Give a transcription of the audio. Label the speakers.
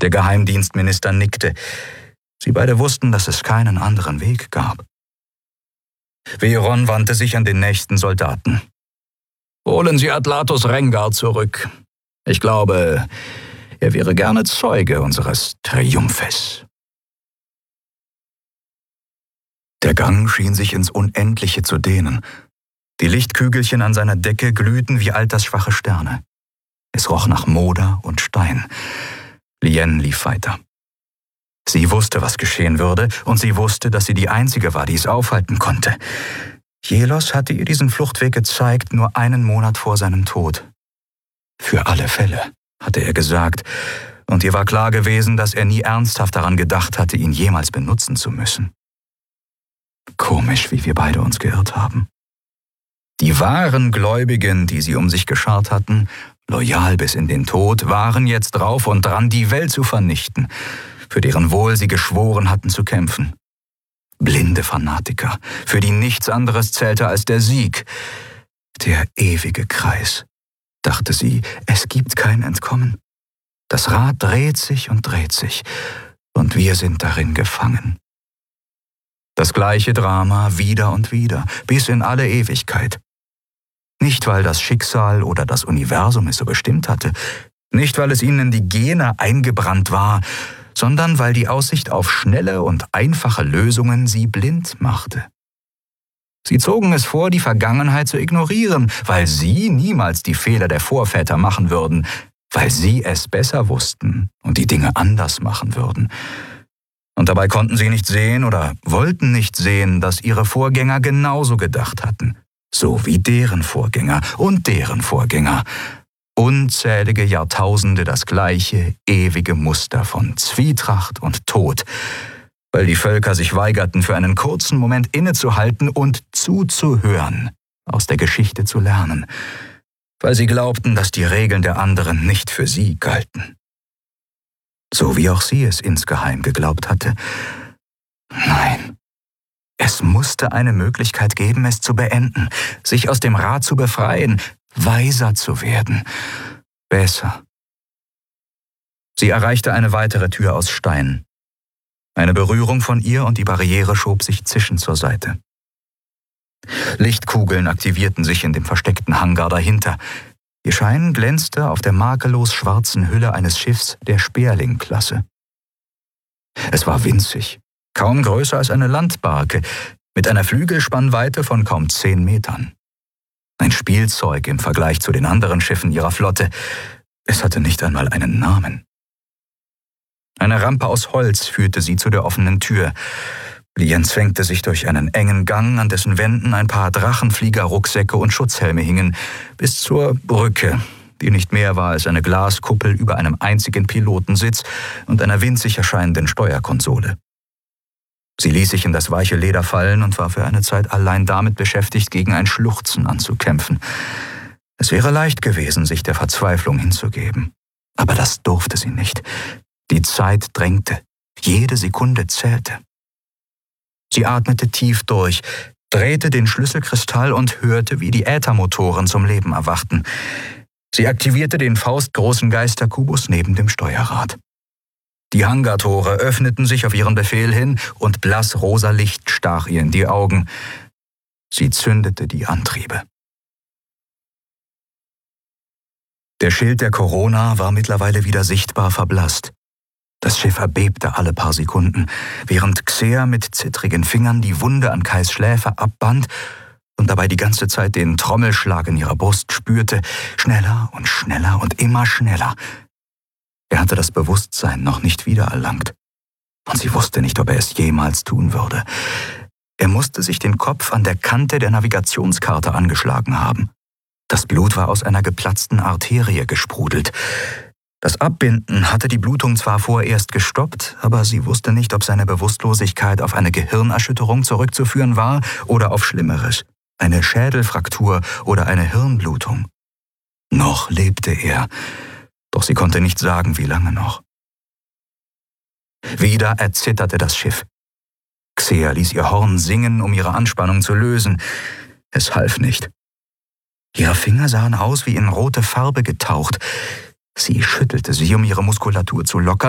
Speaker 1: Der Geheimdienstminister nickte. Sie beide wussten, dass es keinen anderen Weg gab. Veron wandte sich an den nächsten Soldaten. »Holen Sie Atlatus Rengar zurück. Ich glaube, er wäre gerne Zeuge unseres Triumphes.« Der Gang schien sich ins Unendliche zu dehnen. Die Lichtkügelchen an seiner Decke glühten wie altersschwache Sterne. Es roch nach Moder und Stein. Lien lief weiter. Sie wusste, was geschehen würde, und sie wusste, dass sie die Einzige war, die es aufhalten konnte. Jelos hatte ihr diesen Fluchtweg gezeigt, nur einen Monat vor seinem Tod. Für alle Fälle, hatte er gesagt, und ihr war klar gewesen, dass er nie ernsthaft daran gedacht hatte, ihn jemals benutzen zu müssen. Komisch, wie wir beide uns geirrt haben. Die wahren Gläubigen, die sie um sich geschart hatten, loyal bis in den Tod, waren jetzt drauf und dran, die Welt zu vernichten, für deren Wohl sie geschworen hatten zu kämpfen. Blinde Fanatiker, für die nichts anderes zählte als der Sieg. Der ewige Kreis, dachte sie, es gibt kein Entkommen. Das Rad dreht sich, und wir sind darin gefangen. Das gleiche Drama wieder und wieder, bis in alle Ewigkeit. Nicht, weil das Schicksal oder das Universum es so bestimmt hatte, nicht, weil es ihnen in die Gene eingebrannt war, sondern weil die Aussicht auf schnelle und einfache Lösungen sie blind machte. Sie zogen es vor, die Vergangenheit zu ignorieren, weil sie niemals die Fehler der Vorväter machen würden, weil sie es besser wussten und die Dinge anders machen würden. Und dabei konnten sie nicht sehen oder wollten nicht sehen, dass ihre Vorgänger genauso gedacht hatten, so wie deren Vorgänger und deren Vorgänger. Unzählige Jahrtausende das gleiche, ewige Muster von Zwietracht und Tod, weil die Völker sich weigerten, für einen kurzen Moment innezuhalten und zuzuhören, aus der Geschichte zu lernen, weil sie glaubten, dass die Regeln der anderen nicht für sie galten. So wie auch sie es insgeheim geglaubt hatte. Nein, es musste eine Möglichkeit geben, es zu beenden, sich aus dem Rad zu befreien, weiser zu werden, besser. Sie erreichte eine weitere Tür aus Stein. Eine Berührung von ihr und die Barriere schob sich zischend zur Seite. Lichtkugeln aktivierten sich in dem versteckten Hangar dahinter. Ihr Schein glänzte auf der makellos schwarzen Hülle eines Schiffs der Sperling-Klasse. Es war winzig, kaum größer als eine Landbarke, mit einer Flügelspannweite von kaum 10 Metern. Ein Spielzeug im Vergleich zu den anderen Schiffen ihrer Flotte. Es hatte nicht einmal einen Namen. Eine Rampe aus Holz führte sie zu der offenen Tür. Lien zwängte sich durch einen engen Gang, an dessen Wänden ein paar Drachenfliegerrucksäcke und Schutzhelme hingen, bis zur Brücke, die nicht mehr war als eine Glaskuppel über einem einzigen Pilotensitz und einer winzig erscheinenden Steuerkonsole. Sie ließ sich in das weiche Leder fallen und war für eine Zeit allein damit beschäftigt, gegen ein Schluchzen anzukämpfen. Es wäre leicht gewesen, sich der Verzweiflung hinzugeben. Aber das durfte sie nicht. Die Zeit drängte. Jede Sekunde zählte. Sie atmete tief durch, drehte den Schlüsselkristall und hörte, wie die Äthermotoren zum Leben erwachten. Sie aktivierte den faustgroßen Geisterkubus neben dem Steuerrad. Die Hangartore öffneten sich auf ihren Befehl hin und blassrosa Licht stach ihr in die Augen. Sie zündete die Antriebe. Der Schild der Corona war mittlerweile wieder sichtbar verblasst. Das Schiff erbebte alle paar Sekunden, während Xea mit zittrigen Fingern die Wunde an Kais Schläfe abband und dabei die ganze Zeit den Trommelschlag in ihrer Brust spürte, schneller und schneller und immer schneller. Er hatte das Bewusstsein noch nicht wiedererlangt, und sie wusste nicht, ob er es jemals tun würde. Er musste sich den Kopf an der Kante der Navigationskarte angeschlagen haben. Das Blut war aus einer geplatzten Arterie gesprudelt. Das Abbinden hatte die Blutung zwar vorerst gestoppt, aber sie wusste nicht, ob seine Bewusstlosigkeit auf eine Gehirnerschütterung zurückzuführen war oder auf Schlimmeres, eine Schädelfraktur oder eine Hirnblutung. Noch lebte er, doch sie konnte nicht sagen, wie lange noch. Wieder erzitterte das Schiff. Xea ließ ihr Horn singen, um ihre Anspannung zu lösen. Es half nicht. Ihre Finger sahen aus wie in rote Farbe getaucht. Sie schüttelte sie, um ihre Muskulatur zu lockern,